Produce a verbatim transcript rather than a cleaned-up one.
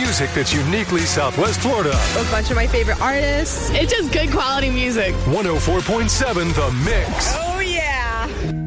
music that's uniquely Southwest Florida. A bunch of my favorite artists. It's just good quality music. one oh four point seven The Mix. Oh, yeah.